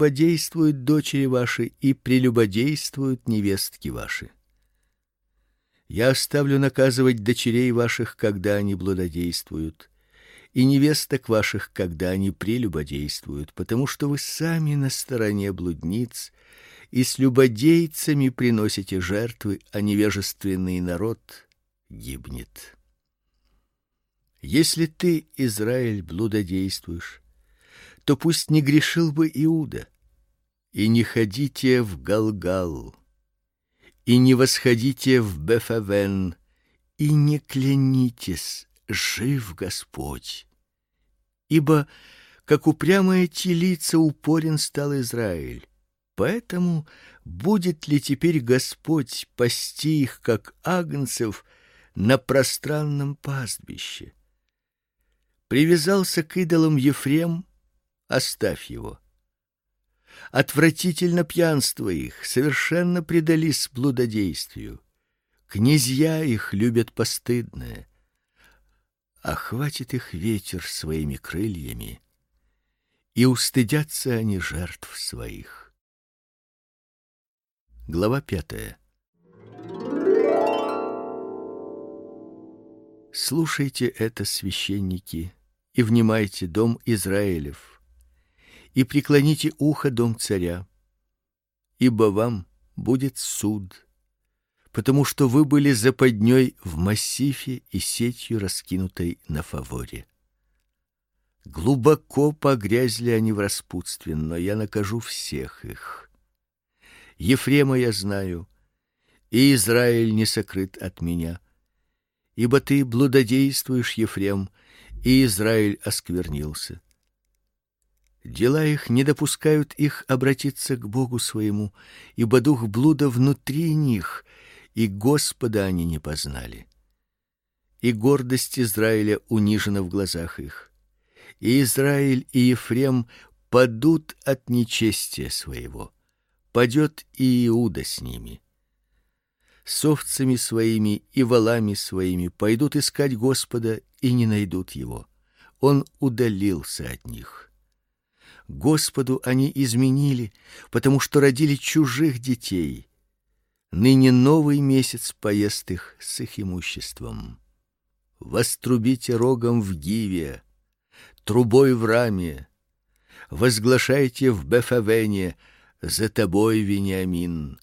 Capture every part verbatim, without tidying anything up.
прелюбодействуют дочери ваши и прелюбодействуют невестки ваши. Я оставлю наказывать дочерей ваших, когда они блудодействуют, и невесток ваших, когда они прелюбодействуют, потому что вы сами на стороне блудниц и с любодейцами приносите жертвы, а невежественный народ гибнет. Если ты, Израиль, блудодействуешь, то пусть не грешил бы Иуда. И не ходите в Галгал, и не восходите в Бефавен, и не клянитесь: жив Господь. Ибо как упрямая телица упорен стал Израиль. Поэтому будет ли теперь Господь пасти их, как агнцев, на пространном пастбище? Привязался к идолам Ефрем, оставь его. Отвратительно пьянство их, совершенно предались блудодействию. Князья их любят постыдное. Охватит их ветер своими крыльями, и устыдятся они жертв своих. Глава пятая. Слушайте это, священники, и внимайте, дом Израилев, и преклоните ухо, дом царя, ибо вам будет суд, потому что вы были западней в массифе и сетью, раскинутой на фаворе. Глубоко погрязли они в распутстве, но я накажу всех их. Ефрема я знаю, и Израиль не сокрыт от меня. Ибо ты блудодействуешь, Ефрем, и Израиль осквернился. Дела их не допускают их обратиться к Богу своему, ибо дух блуда внутри них, и Господа они не познали. И гордость Израиля унижена в глазах их. И Израиль и Ефрем падут от нечестия своего. Падет и Иуда с ними. С овцами своими и волами своими пойдут искать Господа и не найдут его. Он удалился от них. Господу они изменили, потому что родили чужих детей. Ныне новый месяц поест их с их имуществом. Вострубите рогом в Гиве, трубой в Раме, возглашайте в Бефавене: за тобой, Вениамин.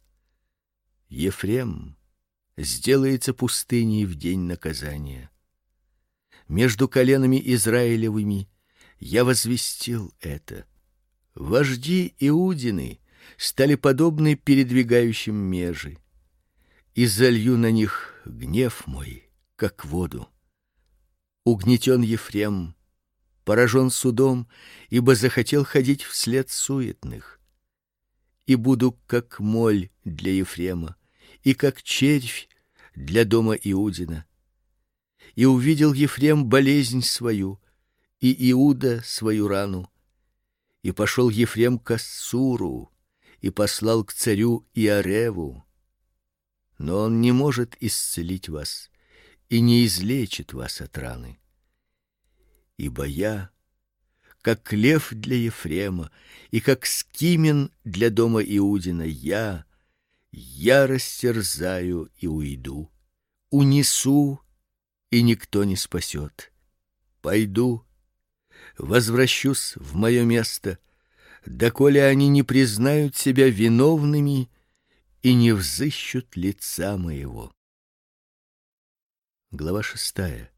Ефрем сделается пустыней в день наказания. Между коленами Израилевыми я возвестил это. Вожди Иудины стали подобны передвигающим межи, и залью на них гнев мой, как воду. Угнетен Ефрем, поражен судом, ибо захотел ходить вслед суетных. И буду как моль для Ефрема, и как червь для дома Иудина. И увидел Ефрем болезнь свою, и Иуда свою рану. И пошел Ефрем к Ассуру, и послал к царю Иареву. Но он не может исцелить вас, и не излечит вас от раны. Ибо я, как лев для Ефрема, и как скимен для дома Иудина, я, я растерзаю и уйду, унесу, и никто не спасет. Пойду, возвращусь в мое место, доколе они не признают себя виновными и не взыщут лица моего. Глава шестая.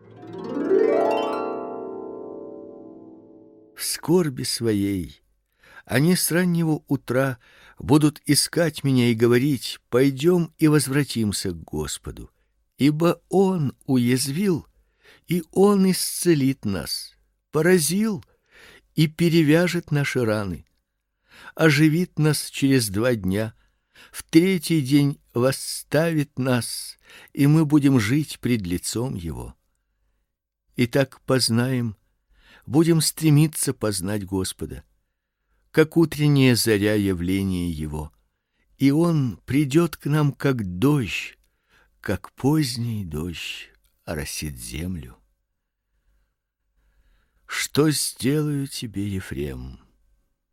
В скорби своей они с раннего утра будут искать меня и говорить: пойдем и возвратимся к Господу, ибо Он уязвил, и Он исцелит нас, поразил и перевяжет наши раны, оживит нас через два дня, в третий день восставит нас, и мы будем жить пред лицом Его. Итак, познаем, будем стремиться познать Господа, как утренняя заря явление Его, и Он придет к нам, как дождь, как поздний дождь оросит землю. Что сделаю тебе, Ефрем?